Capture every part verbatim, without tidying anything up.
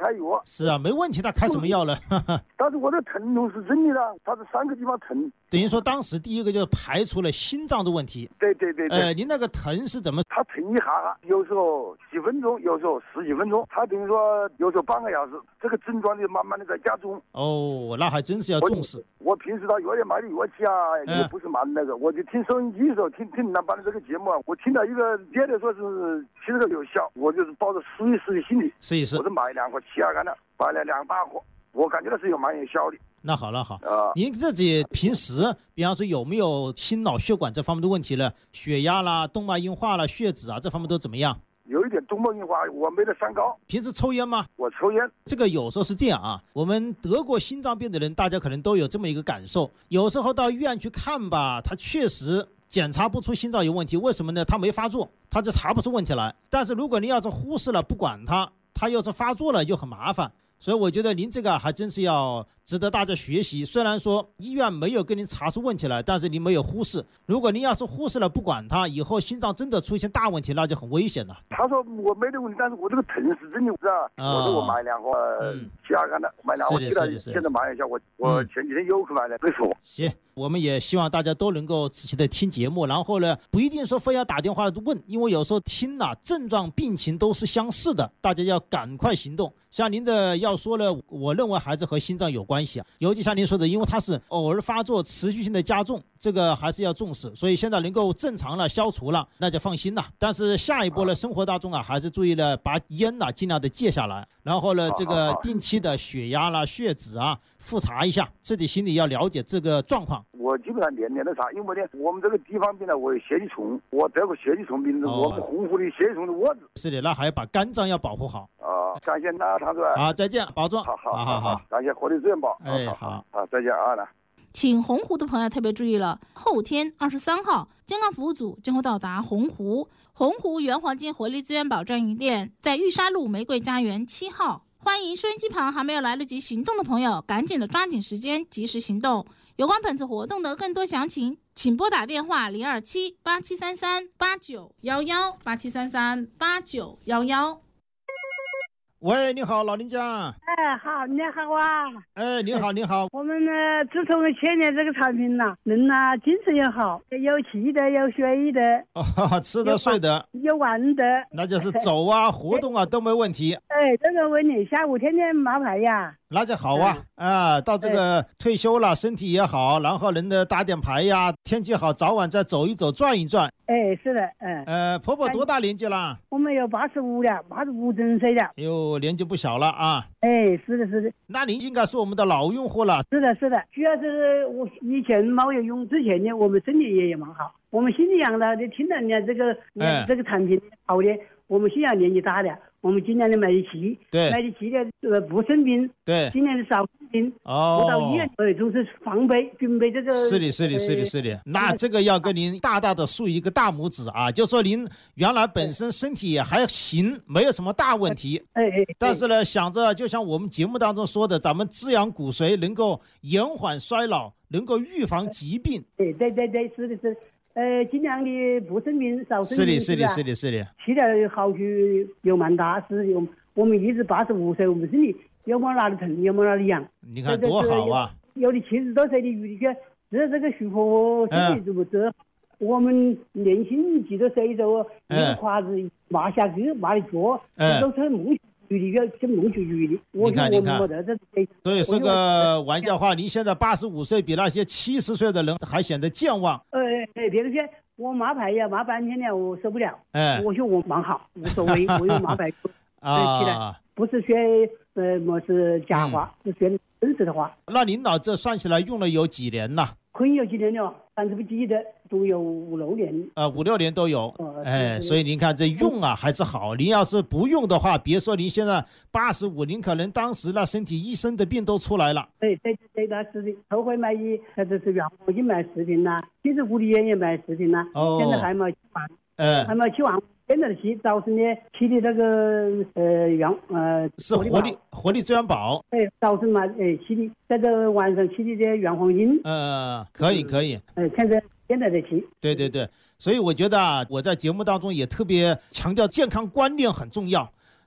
开药。 是啊，没问题，他开什么药了？ 但是我的疼痛是真的了，他是三个地方疼。 等于说当时第一个就是排除了心脏的问题。 对对对对。 呃，您那个疼是怎么？ 他疼一下，有时候几分钟，有时候十几分钟，他等于说有时候半个小时，这个症状就慢慢的在加重。 哦，那还真是要重视。 我, 我平时到药店买的药剂啊，也、嗯、不是蛮那个，我就听收音机的时候听听你那办的这个节目啊，我听到一个别的说是其实有效，我就是抱着试一试的心理， 试一试。 我是买两盒七二干的，买了两大盒，我感觉到是有蛮有效的。 那好那好， 啊， 您自己平时，比方说有没有心脑血管这方面的问题呢？血压啦、动脉硬化啦、血脂啊，这方面都怎么样？ 有一点动脉硬化，我没得三高。 平时抽烟吗？ 我抽烟。 这个有时候是这样啊，我们得过心脏病的人，大家可能都有这么一个感受，有时候到医院去看吧，他确实检查不出心脏有问题，为什么呢？他没发作，他就查不出问题来。但是如果您要是忽视了不管他，他要是发作了就很麻烦。所以我觉得您这个还真是要值得大家学习。虽然说医院没有给您查出问题来，但是您没有忽视。如果您要是忽视了不管它，以后心脏真的出现大问题，那就很危险了。 他说我没得问题，但是我这个疼是真的，是吧？哦、我说我买两盒七二干的，买两盒记得现在买一下，我我前几天又去买了，没说。 行，我们也希望大家都能够仔细的听节目，然后呢，不一定说非要打电话问，因为有时候听啊，症状病情都是相似的，大家要赶快行动。像您的要说了，我认为还是和心脏有关系啊，尤其像您说的，因为它是偶尔发作，持续性的加重，这个还是要重视。所以现在能够正常了、消除了，那就放心了。但是下一波呢，生活当中啊，还是注意了，把烟呐、啊、尽量的戒下来，然后呢，这个定期的血压啦、血脂啊复查一下，自己心里要了解这个状况。 我基本上年年的查，因为呢，我们这个地方病呢，我有血气虫，我得过血气虫病，哦、我们红湖的血气虫的窝子。 是的，那还要把肝脏要保护好。 啊，感谢那唐主任。 好，再见，保重。 好好好好好， 感谢活力资源宝。 哎，好， 好，再见啊，来。 请洪湖的朋友特别注意了，后天二十三号，健康服务组将会到达洪湖，洪湖原黄金活力资源宝专营店在玉沙路玫瑰家园七号。欢迎收音机旁还没有来得及行动的朋友，赶紧的抓紧时间，及时行动。有关本次活动的更多详情，请拨打电话零二七八七三三八九幺幺八七三三八九幺幺。 喂，你好，老林家。 哎，好，你好啊。 哎，你好，你好。 我们呢，自从前年这个产品呐，人呐精神也好，有气的，有睡的， 哦，吃的睡的， 有玩的， 那就是走啊、活动啊都没问题。 哎，这个问题，下午天天马牌呀。 那就好啊，嗯、啊，到这个退休了，身体也好，然后能的打点牌呀，天气好，早晚再走一走，转一转。 哎，是的，嗯。 呃，婆婆多大年纪了？ 我们有八十五了，八十五整岁了。 哟，年纪不小了啊。 哎，是的，是的。 那您应该是我们的老用户了。 是的，是的。主要是我以前没有用之前呢，我们身体也也蛮好。我们心里养的，就听到人家这个、哎、这个产品好的，我们虽然年纪大了。我们尽量的买得起， 对， 买得起的呃不生病， 对， 尽量的少生病。 哦， 我到医院呃总是防备准备这个。 是的，是的，是的，是的。那这个要跟您大大的竖一个大拇指啊！就说您原来本身身体也还行，没有什么大问题。 哎哎。 但是呢，想着就像我们节目当中说的，咱们滋养骨髓，能够延缓衰老，能够预防疾病。 对对对对，是的是。呃，尽量的不生病，少生病。 是的，是的，是的，是的。 吃的好处有蛮大，是有我们一直八十五岁，我们身体有没哪里疼，有没哪里痒。 你看多好啊！ 有的七十多岁的女的，吃这个舒服，身体这么这。我们年轻几多岁的时候，一个胯子麻下去，麻的脚，都是梦鱼的，就梦鱼鱼的。 你看，你看。所以说个玩笑话，您现在八十五岁，比那些七十岁的人还显得健忘。 呃，哎，别个说我麻牌呀，麻半天了，我受不了。 哎， 我说我蛮好，无所谓，我用麻牌啊， 不是学呃么是假话，嗯、是学真实的话。 那您老这算起来用了有几年了？ 可以有几年了，但是不记得，都有五六年。 呃，五六年都有。 哦、 哎，所以您看这用啊还是好。您要是不用的话，别说您现在八十五，您可能当时那身体一身的病都出来了。 对对对，那是的。后悔买一，或者是原黄金买视频啦，其实物理也也买视频啦。 哦。 现在还没去完。 呃。 还没去完。现在的气造成的气的那个呃原呃是活力活力资源宝， 对，造成嘛呃气的在这晚上气的这原黄金， 呃可以可以， 呃现在现在的气， 对对对，所以我觉得啊，我在节目当中也特别强调健康观念很重要。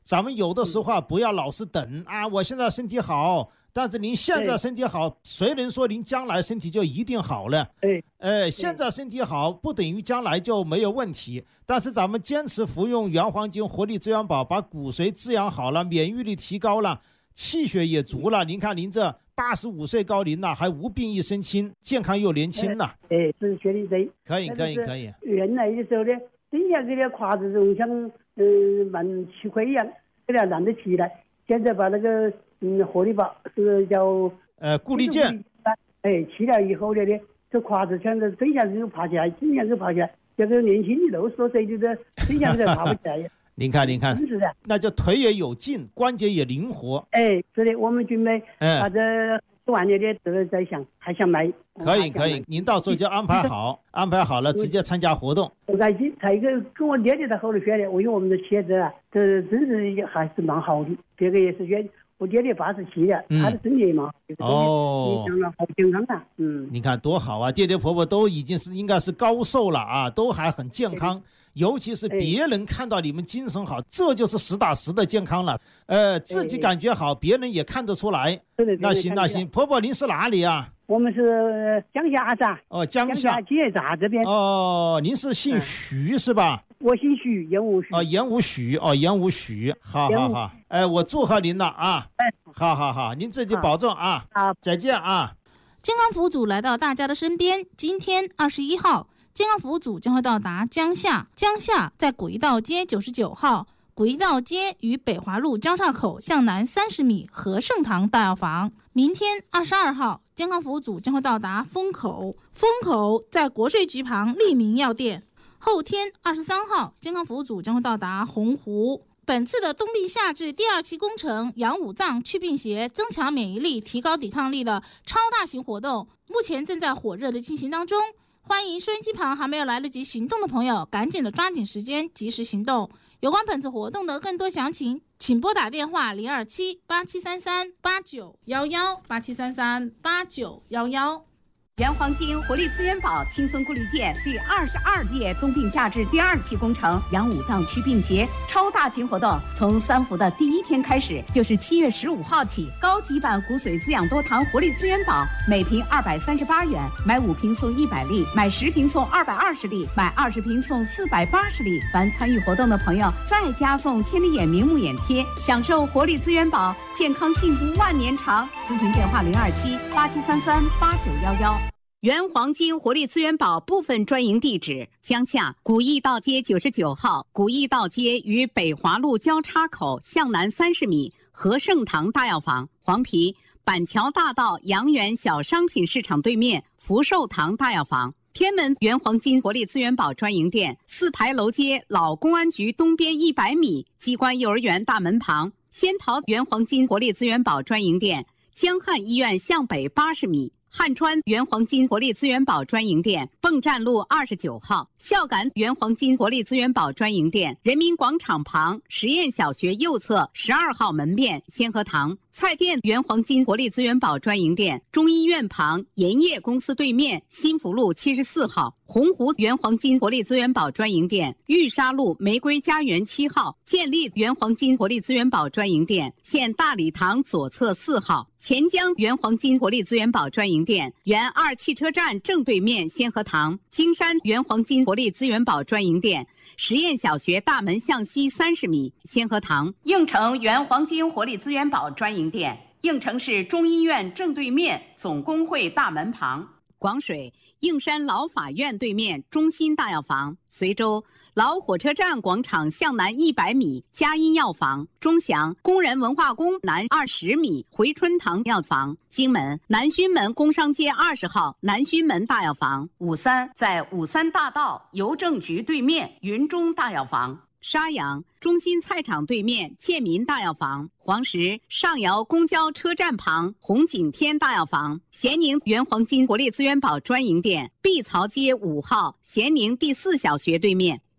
咱们有的时候啊，不要老是等啊，我现在身体好，但是您现在身体好，谁能说您将来身体就一定好了？ 对， 呃，现在身体好不等于将来就没有问题，但是咱们坚持服用原黄金活力资源宝，把骨髓滋养好了，免疫力提高了，气血也足了。您看您这八十五岁高龄了，还无病一身轻，健康又年轻呢。 哎，是说的对。 可以，可以，可以。 原来的时候呢，人家给他胯子就像嗯满气块一样，给他烂得起来。现在把那个嗯活力宝是叫呃固力健， 哎，起来以后呢呢，这胯子像是真像是爬起来，真像是爬起来，这个年轻的六十多岁的真像是爬不起来。 您看，您看，那就腿也有劲，关节也灵活。 哎，是的，我们准备把这吃完了的都在想，还想买。 可以，可以，您到时候就安排好，安排好了直接参加活动。 我感觉他一个跟我爹爹在后头学的，我因为我们的茄子啊，这真是还是蛮好的。这个也是觉得我爹爹八十七了，他的身体嘛， 哦， 你想好健康啊，嗯， 你看多好啊！爹爹婆婆都已经是应该是高寿了啊，都还很健康。尤其是别人看到你们精神好，这就是实打实的健康了。呃，自己感觉好，别人也看得出来。那行那行，婆婆您是哪里啊？ 我们是江夏闸。 哦，江夏结闸这边。 哦，您是姓徐是吧？ 我姓许，言无许。 哦，言无许，哦，言无许，好好好。哎，我祝贺您了啊！哎，好好好，您自己保重啊！ 好， 再见啊！ 健康服务组来到大家的身边，今天二十一号。健康服务组将会到达江夏，江夏在古一道街九十九号，古一道街与北华路交叉口向南三十米和盛堂大药房。明天二十二号，健康服务组将会到达风口，风口在国税局旁利民药店。后天二十三号，健康服务组将会到达洪湖。本次的冬病夏治第二期工程养五脏祛病邪，增强免疫力，提高抵抗力的超大型活动，目前正在火热的进行当中。欢迎收音机旁还没有来得及行动的朋友，赶紧的抓紧时间，及时行动。有关本次活动的更多详情，请拨打电话零二七八七三三八九幺幺八七三三八九幺幺。 原黄金活力资源宝轻松固力健第二十二届冬病夏治第二期工程养五脏祛病邪超大型活动，从三伏的第一天开始，就是七月十五号起，高级版骨髓滋养多糖活力资源宝每瓶二百三十八元，买五瓶送一百粒，买十瓶送二百二十粒，买二十瓶送四百八十粒。凡参与活动的朋友，再加送千里眼明目眼贴，享受活力资源宝，健康幸福万年长。咨询电话零二七八七三三八九幺幺。原黄金活力资源宝部分专营地址：江夏古驿道街九十九号，古驿道街与北华路交叉口向南三十米，和盛堂大药房；黄陂板桥大道阳源小商品市场对面，福寿堂大药房；天门原黄金活力资源宝专营店，四牌楼街老公安局东边一百米，机关幼儿园大门旁；仙桃原黄金活力资源宝专营店，江汉医院向北八十米。汉川原黄金活力资源宝专营店，泵站路二十九号；孝感原黄金活力资源宝专营店，人民广场旁实验小学右侧十二号门面先河堂；菜店原黄金活力资源宝专营店，中医院旁盐业公司对面新福路七十四号；洪湖原黄金活力资源宝专营店，玉沙路玫瑰家园七号；建立原黄金活力资源宝专营店，现大礼堂左侧四号；钱江原黄金活力资源宝专营店，原二汽车站正对面先河堂；金山原黄金活力资源宝专营店，实验小学大门向西三十米先河堂；应城原黄金活力资源宝专营店，应城市中医院正对面总工会大门旁；广水应山老法院对面中心大药房；随州老火车站广场向南一百米佳音药房；钟祥工人文化宫南二十米回春堂药房；荆门南圩门工商街二十号南圩门大药房；五三在五三大道邮政局对面云中大药房；沙阳中心菜场对面建民大药房；黄石上窑公交车站旁红景天大药房；咸宁原黄金活力资源宝专营店，碧槽街五号咸宁第四小学对面；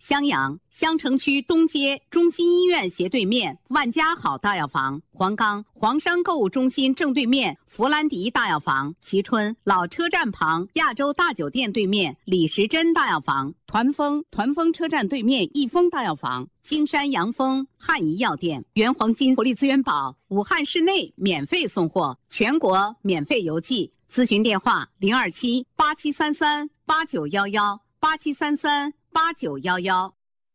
襄阳襄城区东街中心医院斜对面万家好大药房，黄冈黄山购物中心正对面弗兰迪大药房，蕲春老车站旁亚洲大酒店对面李时珍大药房，团丰团丰车站对面益丰大药房，金山阳丰汉仪药店，原黄金活力资源宝武汉市内免费送货，全国免费邮寄。咨询电话零二七八七三三八九幺幺八七三三八九幺幺。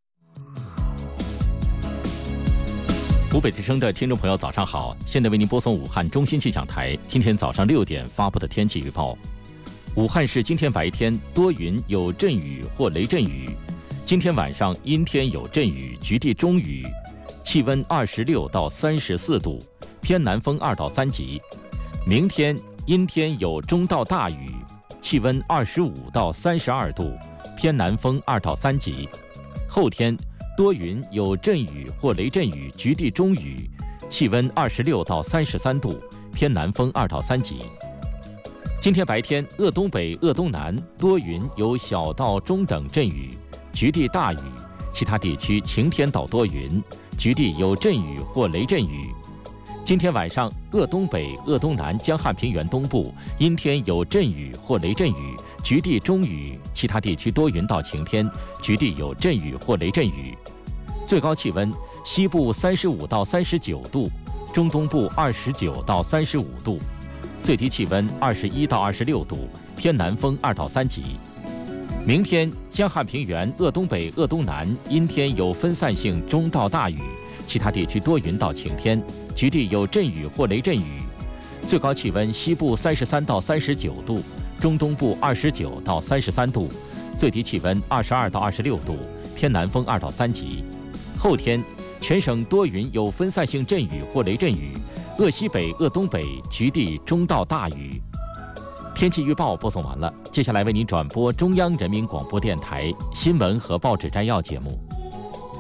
湖北之声的听众朋友，早上好！现在为您播送武汉中心气象台今天早上六点发布的天气预报。武汉市今天白天多云有阵雨或雷阵雨，今天晚上阴天有阵雨，局地中雨，气温二十六到三十四度，偏南风二到三级。明天阴天有中到大雨，气温二十五到三十二度，偏南风二到三级。后天多云有阵雨或雷阵雨，局地中雨，气温二十六到三十三度，偏南风二到三级。今天白天鄂东北、鄂东南多云有小到中等阵雨，局地大雨，其他地区晴天到多云，局地有阵雨或雷阵雨。今天晚上鄂东北、鄂东南江汉平原东部阴天有阵雨或雷阵雨，局地中雨，其他地区多云到晴天，局地有阵雨或雷阵雨。最高气温西部三十五到三十九度，中东部二十九到三十五度，最低气温二十一到二十六度，偏南风二到三级。明天江汉平原、鄂东北、鄂东南阴天有分散性中到大雨，其他地区多云到晴天，局地有阵雨或雷阵雨。最高气温西部三十三到三十九度，中东部二十九到三十三度，最低气温二十二到二十六度，偏南风二到三级。后天全省多云有分散性阵雨或雷阵雨，鄂西北、鄂东北局地中到大雨。天气预报播送完了，接下来为您转播中央人民广播电台新闻和报纸摘要节目。